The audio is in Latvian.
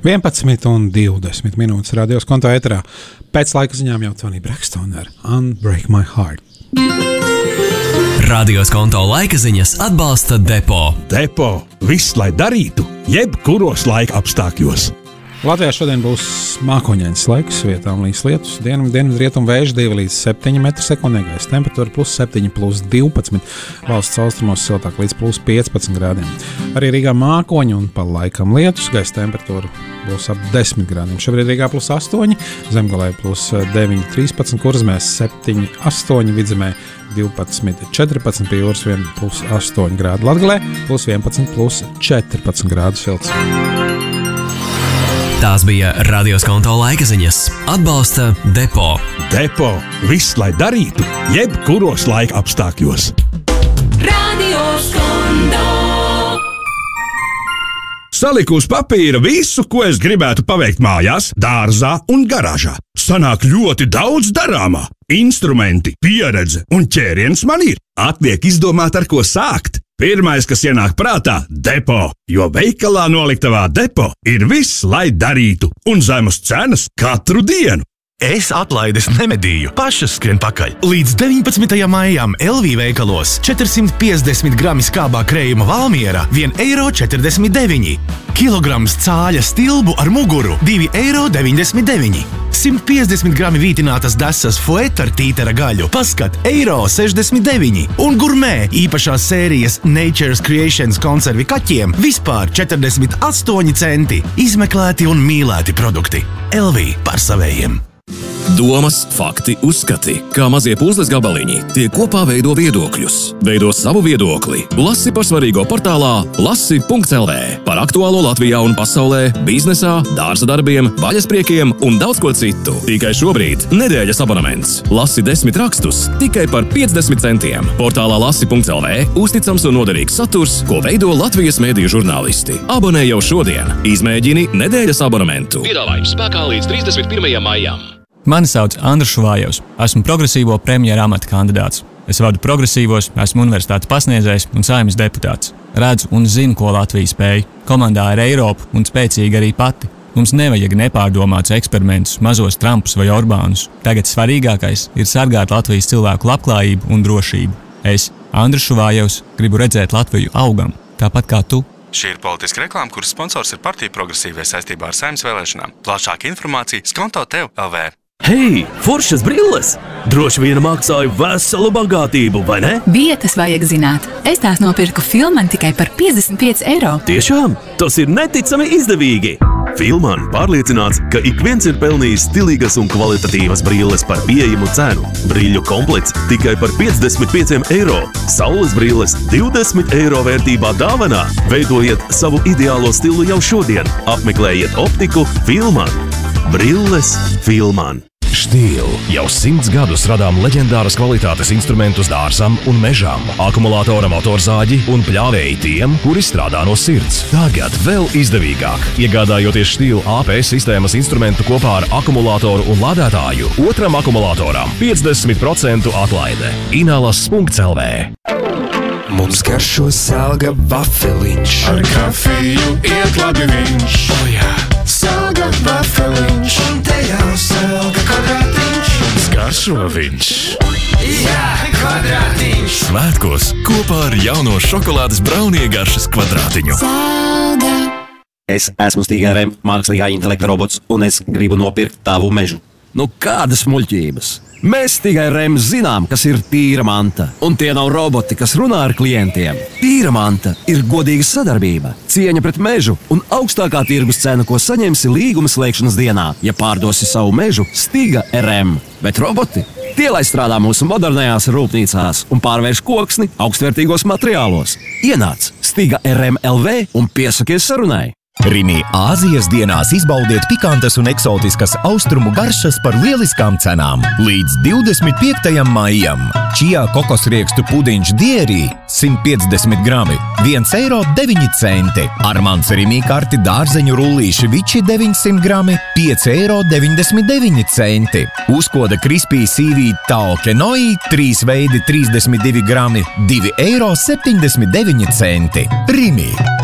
11:20 minūtes radios konto ēterā. Pēc laika ziņām jau Toni Braxton ar Unbreak My Heart. Radios konto laika ziņas atbalsta Depo. Depo. Viss, lai darītu, jebkuros laika apstākļos. Latvijā šodien būs mākoņains laiks, vietām līs lietus. Dienvidu rietumu vējš 2 līdz 7 m/sekundē, gaisa temperatūra +7, +12. Valsts austrumos siltāk līdz +15 grādiem. Arī Rīgā mākoņi un pa laikam lietus, gaisa temperatūra būs ap 10 grādiem. Šobrīd Rīgā +8, Zemgalē +9, 13, Kurzemēs 7, 8, Vidzemē 12, 14, pie jūras vien +8 grādi. Latgalē +11, +14 grādu silts. Tās bija Radios konto laika ziņas. Atbalsta Depo. Depo. Viss, lai darītu, jebkuros laika apstākļos. Radios konto. Saliku uz papīra visu, ko es gribētu paveikt mājās, dārzā un garāžā. Sanāk ļoti daudz darāmā. Instrumenti, pieredze un ķēriens man ir. Atliek izdomāt, ar ko sākt. Pirmais, kas ienāk prātā, Depo, jo veikalā noliktavā Depo ir viss, lai darītu, un zemas cenas katru dienu. Es atlaides nemedīju, pašas skrien pakaļ. Līdz 19. maijam LV veikalos 450 grami skābā krējuma Valmiera 1,49 €. Kilograms cāļa stilbu ar muguru 2,99 €. 150 grami vītinātas desas Fuet ar tītara gaļu paskat 1,69 € un gurmē īpašās sērijas Nature's Creations konservi kaķiem vispār 48 centi. Izmeklēti un mīlēti produkti. LV par savējiem. Domas, fakti, uzskati, kā mazie puzles gabaliņi tie kopā veido viedokļus. Veido savu viedokli. Lasi par svarīgo portālā lasi.lv. Par aktuālo Latvijā un pasaulē, biznesā, dārza darbiem, vaļaspriekiem un daudz ko citu. Tikai šobrīd nedēļas abonements. Lasi 10 rakstus tikai par 50 centiem. Portālā lasi.lv uzticams un noderīgs saturs, ko veido Latvijas mēdīju žurnālisti. Abonē jau šodien. Izmēģini nedēļas abonementu. Piedāvājums spēkā līdz 31. maijam. Mani sauc Andris Šuvājovs. Esmu progresīvo premjera amata kandidāts. Es vadu progresīvos, esmu universitātes pasniedzējs un Saeimas deputāts. Redzu un zinu, ko Latvija spēj. Komandā ir Eiropa un spēcīga arī pati. Mums nevajag nepārdomāts eksperimentus, mazos Trumpus vai Orbānus. Tagad svarīgākais ir sargāt Latvijas cilvēku labklājību un drošību. Es, Andris Šuvājovs, gribu redzēt Latviju augam, tāpat kā tu. Šī ir politiska reklāma, kuras sponsors ir partija Progresīvie saistībā ar Saeimas vēlēšanām. Plašāka informācija skonto tev LV. Hei, foršas brilles! Droši vien maksāju veselu bagātību, vai ne? Vietas vajag zināt. Es tās nopirku Filman tikai par 55 €. Tiešām? Tas ir neticami izdevīgi! Filman pārliecināts, ka ik viens ir pelnījis stilīgas un kvalitatīvas brilles par pieejamu cenu. Brīļu komplekts tikai par 55 €. Saules brilles 20 € vērtībā dāvanā. Veidojiet savu ideālo stilu jau šodien. Apmeklējiet optiku Filman. Brilles Filman. Stihl. Jau 100 gadus radām leģendāras kvalitātes instrumentus dārzam un mežām. Akumulātora motorzāģi un pļāvēji tiem, kuri strādā no sirds. Tagad vēl izdevīgāk. Iegādājoties Stihl APS sistēmas instrumentu kopā ar akumulātoru un lādētāju, otram akumulātoram 50% atlaide. Inalas.lv. Mums garšo selga vafeliņš. Ar kafiju iet labi viņš. O jā, selga vafeliņš. Un te jau selga kvadrātiņš. Mums garšo viņš. Jā, kvadrātiņš. Svētkos kopā ar jauno šokolādes braunie garšas kvadrātiņu. Selga. Es esmu Stīga mākslīgā intelekta robots, un es gribu nopirkt tavu mežu. Nu, kādas muļķības? Mēs tikai zinām, kas ir tīra manta. Un tie nav roboti, kas runā ar klientiem. Tīra manta ir godīga sadarbība, cieņa pret mežu un augstākā tirgus cena, ko saņemsi līguma slēgšanas dienā, ja pārdosi savu mežu Stīga RM. Bet roboti? Tie, lai strādā mūsu modernajās rūpnīcās un pārvērš koksni augstvērtīgos materiālos. Ienāc Stīga RM LV un piesakies sarunai. Rimi Āzijas dienās izbaudiet pikantas un eksotiskas austrumu garšas par lieliskām cenām. Līdz 25. maijam čijā kokosriekstu pudiņš Dierī 150 grami 1,09 €. Armands Rimi karti dārzeņu rullīši Viči 900 grami 5,99 €. Uzkoda Crispy Seaweed Tao Kenoi 3 veidi 32 grami 2,79 €. Rimi.